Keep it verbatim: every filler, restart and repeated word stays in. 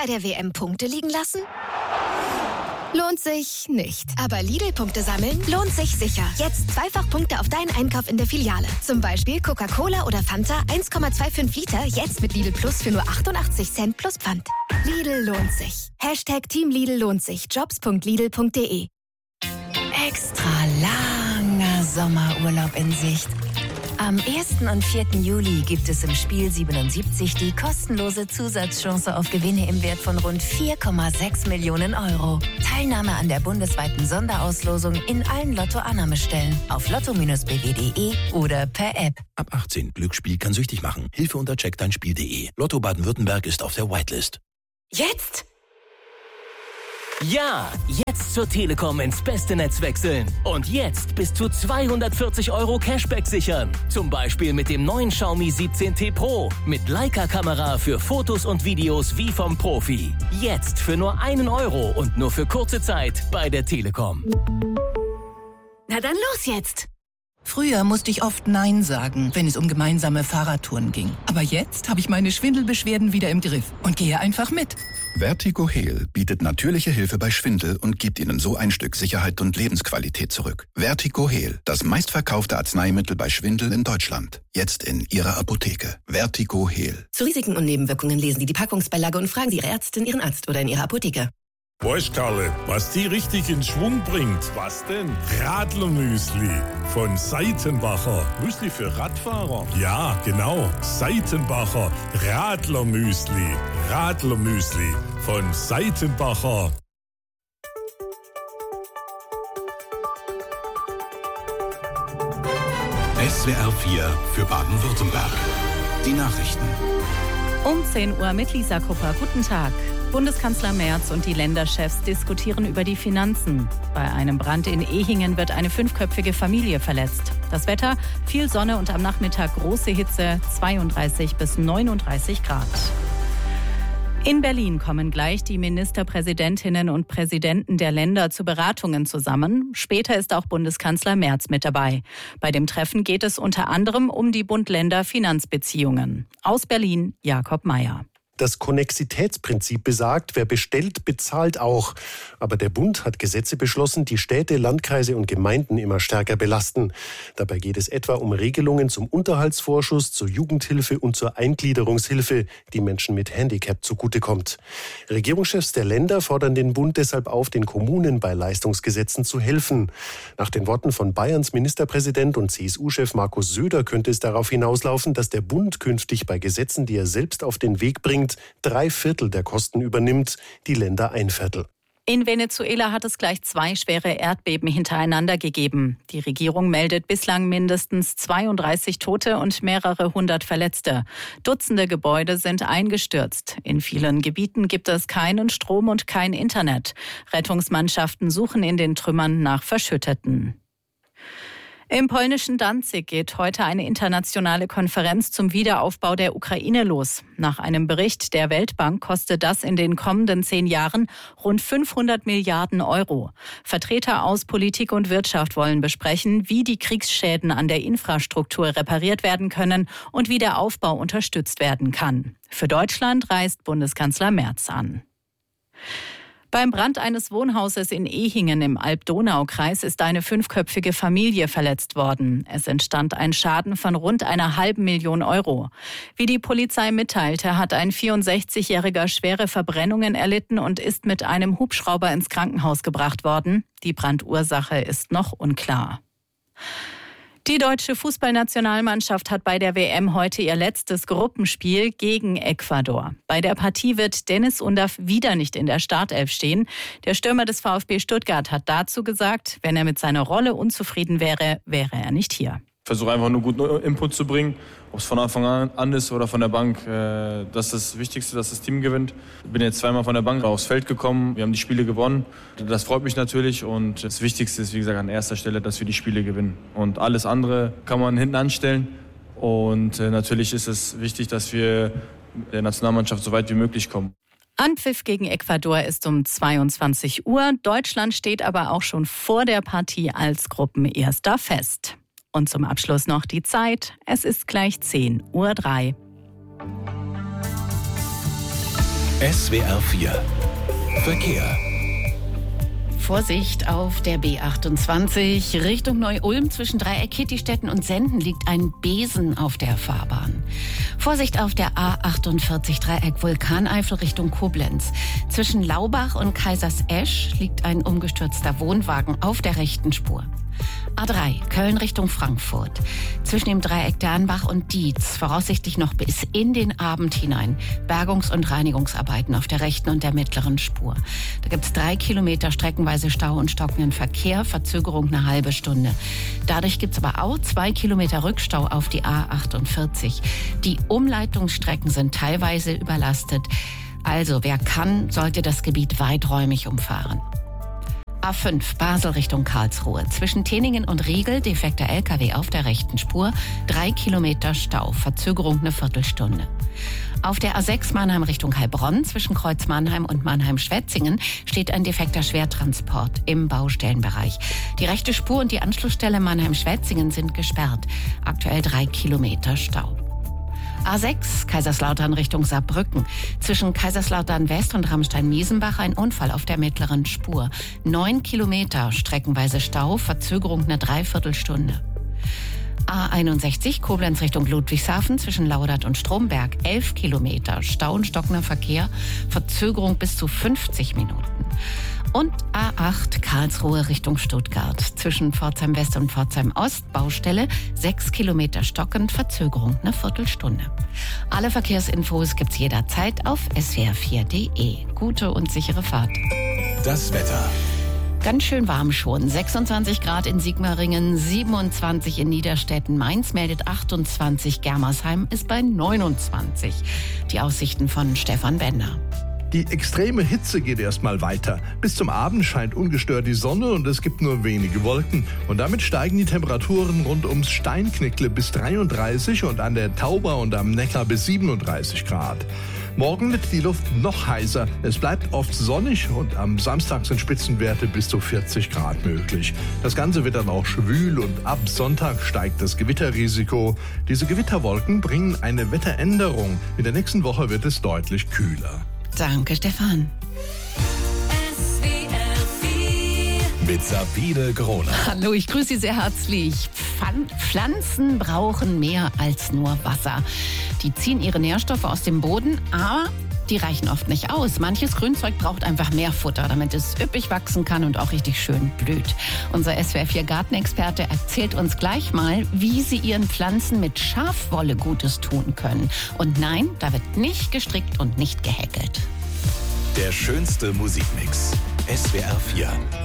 bei der W M Punkte liegen lassen? Lohnt sich nicht. Aber Lidl-Punkte sammeln lohnt sich sicher. Jetzt zweifach Punkte auf deinen Einkauf in der Filiale. Zum Beispiel Coca-Cola oder Fanta eins Komma fünfundzwanzig Liter, jetzt mit Lidl Plus für nur achtundachtzig Cent plus Pfand. Lidl lohnt sich. Hashtag Team Lidl lohnt sich. jobs punkt lidl punkt de. Extra langer Sommerurlaub in Sicht. Am ersten und vierten Juli gibt es im Spiel siebenundsiebzig die kostenlose Zusatzchance auf Gewinne im Wert von rund vier Komma sechs Millionen Euro. Teilnahme an der bundesweiten Sonderauslosung in allen Lotto-Annahmestellen auf lotto Bindestrich b w punkt de oder per App. Ab achtzehn. Glücksspiel kann süchtig machen. Hilfe unter check dein spiel punkt de. Lotto Baden-Württemberg ist auf der Whitelist. Jetzt? Ja, jetzt zur Telekom ins beste Netz wechseln. Und jetzt bis zu zweihundertvierzig Euro Cashback sichern. Zum Beispiel mit dem neuen Xiaomi siebzehn T Pro. Mit Leica-Kamera für Fotos und Videos wie vom Profi. Jetzt für nur einen Euro und nur für kurze Zeit bei der Telekom. Na dann los jetzt! Früher musste ich oft Nein sagen, wenn es um gemeinsame Fahrradtouren ging. Aber jetzt habe ich meine Schwindelbeschwerden wieder im Griff und gehe einfach mit. Vertigo-Heal bietet natürliche Hilfe bei Schwindel und gibt Ihnen so ein Stück Sicherheit und Lebensqualität zurück. Vertigo-Heal, das meistverkaufte Arzneimittel bei Schwindel in Deutschland. Jetzt in Ihrer Apotheke. Vertigo-Heal. Zu Risiken und Nebenwirkungen lesen Sie die Packungsbeilage und fragen Sie Ihre Ärztin, Ihren Arzt oder in Ihrer Apotheke. Weißt Karle, was die richtig in Schwung bringt? Was denn? Radlermüsli von Seitenbacher. Müsli für Radfahrer? Ja, genau. Seitenbacher Radlermüsli. Radlermüsli von Seitenbacher. S W R vier für Baden-Württemberg. Die Nachrichten. Um zehn Uhr mit Lisa Kupper. Guten Tag. Bundeskanzler Merz und die Länderchefs diskutieren über die Finanzen. Bei einem Brand in Ehingen wird eine fünfköpfige Familie verletzt. Das Wetter, viel Sonne und am Nachmittag große Hitze, zweiunddreißig bis neununddreißig Grad. In Berlin kommen gleich die Ministerpräsidentinnen und Präsidenten der Länder zu Beratungen zusammen. Später ist auch Bundeskanzler Merz mit dabei. Bei dem Treffen geht es unter anderem um die Bund-Länder-Finanzbeziehungen. Aus Berlin, Jakob Mayer. Das Konnexitätsprinzip besagt, wer bestellt, bezahlt auch. Aber der Bund hat Gesetze beschlossen, die Städte, Landkreise und Gemeinden immer stärker belasten. Dabei geht es etwa um Regelungen zum Unterhaltsvorschuss, zur Jugendhilfe und zur Eingliederungshilfe, die Menschen mit Handicap zugutekommt. Regierungschefs der Länder fordern den Bund deshalb auf, den Kommunen bei Leistungsgesetzen zu helfen. Nach den Worten von Bayerns Ministerpräsident und C S U-Chef Markus Söder könnte es darauf hinauslaufen, dass der Bund künftig bei Gesetzen, die er selbst auf den Weg bringt, drei Viertel der Kosten übernimmt, die Länder ein Viertel. In Venezuela hat es gleich zwei schwere Erdbeben hintereinander gegeben. Die Regierung meldet bislang mindestens zweiunddreißig Tote und mehrere hundert Verletzte. Dutzende Gebäude sind eingestürzt. In vielen Gebieten gibt es keinen Strom und kein Internet. Rettungsmannschaften suchen in den Trümmern nach Verschütteten. Im polnischen Danzig geht heute eine internationale Konferenz zum Wiederaufbau der Ukraine los. Nach einem Bericht der Weltbank kostet das in den kommenden zehn Jahren rund fünfhundert Milliarden Euro. Vertreter aus Politik und Wirtschaft wollen besprechen, wie die Kriegsschäden an der Infrastruktur repariert werden können und wie der Aufbau unterstützt werden kann. Für Deutschland reist Bundeskanzler Merz an. Beim Brand eines Wohnhauses in Ehingen im Alb-Donau-Kreis ist eine fünfköpfige Familie verletzt worden. Es entstand ein Schaden von rund einer halben Million Euro. Wie die Polizei mitteilte, hat ein vierundsechzigjähriger schwere Verbrennungen erlitten und ist mit einem Hubschrauber ins Krankenhaus gebracht worden. Die Brandursache ist noch unklar. Die deutsche Fußballnationalmannschaft hat bei der W M heute ihr letztes Gruppenspiel gegen Ecuador. Bei der Partie wird Dennis Undav wieder nicht in der Startelf stehen. Der Stürmer des VfB Stuttgart hat dazu gesagt, wenn er mit seiner Rolle unzufrieden wäre, wäre er nicht hier. Ich versuche einfach nur guten Input zu bringen, ob es von Anfang an ist oder von der Bank. Das ist das Wichtigste, dass das Team gewinnt. Ich bin jetzt zweimal von der Bank aufs Feld gekommen, wir haben die Spiele gewonnen. Das freut mich natürlich und das Wichtigste ist, wie gesagt, an erster Stelle, dass wir die Spiele gewinnen. Und alles andere kann man hinten anstellen. Und natürlich ist es wichtig, dass wir der Nationalmannschaft so weit wie möglich kommen. Anpfiff gegen Ecuador ist um zweiundzwanzig Uhr. Deutschland steht aber auch schon vor der Partie als Gruppenerster fest. Und zum Abschluss noch die Zeit. Es ist gleich zehn Uhr drei. S W R vier Verkehr. Vorsicht auf der B achtundzwanzig Richtung Neu-Ulm zwischen Dreieck, Kittistetten und Senden liegt ein Besen auf der Fahrbahn. Vorsicht auf der A achtundvierzig Dreieck Vulkaneifel Richtung Koblenz. Zwischen Laubach und Kaisersesch liegt ein umgestürzter Wohnwagen auf der rechten Spur. A drei Köln Richtung Frankfurt. Zwischen dem Dreieck Dernbach und Dietz voraussichtlich noch bis in den Abend hinein Bergungs- und Reinigungsarbeiten auf der rechten und der mittleren Spur. Da gibt es drei Kilometer streckenweise Stau und stockenden Verkehr, Verzögerung eine halbe Stunde. Dadurch gibt es aber auch zwei Kilometer Rückstau auf die A achtundvierzig. Die Umleitungsstrecken sind teilweise überlastet. Also wer kann, sollte das Gebiet weiträumig umfahren. A fünf Basel Richtung Karlsruhe. Zwischen Teningen und Riegel defekter L K W auf der rechten Spur. Drei Kilometer Stau. Verzögerung eine Viertelstunde. Auf der A sechs Mannheim Richtung Heilbronn zwischen Kreuz Mannheim und Mannheim-Schwetzingen steht ein defekter Schwertransport im Baustellenbereich. Die rechte Spur und die Anschlussstelle Mannheim-Schwetzingen sind gesperrt. Aktuell drei Kilometer Stau. A sechs Kaiserslautern Richtung Saarbrücken. Zwischen Kaiserslautern West und Ramstein-Miesenbach ein Unfall auf der mittleren Spur. Neun Kilometer streckenweise Stau, Verzögerung eine Dreiviertelstunde. A einundsechzig Koblenz Richtung Ludwigshafen zwischen Laudert und Stromberg. Elf Kilometer Stau und stockender Verkehr, Verzögerung bis zu fünfzig Minuten. Und A acht Karlsruhe Richtung Stuttgart. Zwischen Pforzheim West und Pforzheim Ost Baustelle. Sechs Kilometer stockend, Verzögerung eine Viertelstunde. Alle Verkehrsinfos gibt's jederzeit auf S W R vier Punkt de. Gute und sichere Fahrt. Das Wetter. Ganz schön warm schon. sechsundzwanzig Grad in Sigmaringen, siebenundzwanzig in Niederstetten. Mainz meldet achtundzwanzig, Germersheim ist bei neunundzwanzig. Die Aussichten von Stefan Bender. Die extreme Hitze geht erstmal weiter. Bis zum Abend scheint ungestört die Sonne und es gibt nur wenige Wolken. Und damit steigen die Temperaturen rund ums Steinknickle bis dreiunddreißig und an der Tauber und am Neckar bis siebenunddreißig Grad. Morgen wird die Luft noch heißer. Es bleibt oft sonnig und am Samstag sind Spitzenwerte bis zu vierzig Grad möglich. Das Ganze wird dann auch schwül und ab Sonntag steigt das Gewitterrisiko. Diese Gewitterwolken bringen eine Wetteränderung. In der nächsten Woche wird es deutlich kühler. Danke, Stefan. Mit Sabine Groner. Hallo, ich grüße Sie sehr herzlich. Pflanzen brauchen mehr als nur Wasser. Die ziehen ihre Nährstoffe aus dem Boden, aber die reichen oft nicht aus. Manches Grünzeug braucht einfach mehr Futter, damit es üppig wachsen kann und auch richtig schön blüht. Unser S W R vier Gartenexperte erzählt uns gleich mal, wie Sie Ihren Pflanzen mit Schafwolle Gutes tun können. Und nein, da wird nicht gestrickt und nicht gehäkelt. Der schönste Musikmix. S W R vier